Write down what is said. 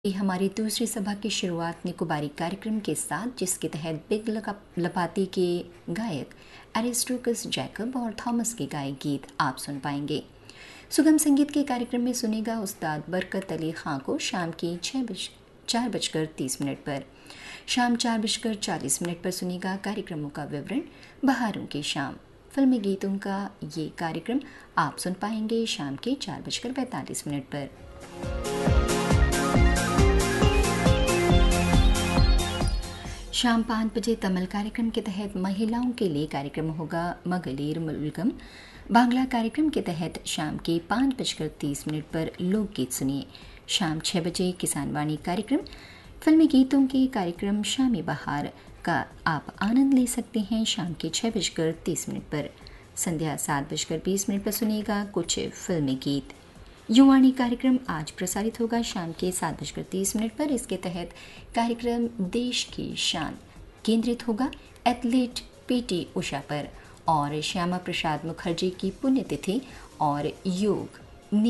ये हमारी दूसरी सभा की शुरुआत निकोबारी कार्यक्रम के साथ, जिसके तहत बिग लपाती के गायक एरिस्टोकस जैकब और थॉमस के गाए गीत आप सुन पाएंगे। सुगम संगीत के कार्यक्रम में सुनेगा उस्ताद बरकत अली खां को शाम की 4:30 पर। शाम 4:40 पर सुनेगा कार्यक्रमों का विवरण बहारों की शाम। फिल्मी गीतों का ये कार्यक्रम आप सुन पाएंगे शाम के 4:45 पर। शाम 5 बजे तमिल कार्यक्रम के तहत महिलाओं के लिए कार्यक्रम होगा मगलीर मुलगम। बांग्ला कार्यक्रम के तहत शाम के 5:30 पर लोकगीत सुनिए। शाम 6 बजे किसान वाणी कार्यक्रम, फिल्मी गीतों के कार्यक्रम शामी बहार का आप आनंद ले सकते हैं शाम के 6:30 पर। संध्या 7:20 पर सुनिएगा कुछ फिल्मी गीत। युवाणी कार्यक्रम आज प्रसारित होगा शाम के 7:30 पर। इसके तहत कार्यक्रम देश की शान केंद्रित होगा एथलीट पीटी उषा पर और श्यामा प्रसाद मुखर्जी की पुण्यतिथि और योग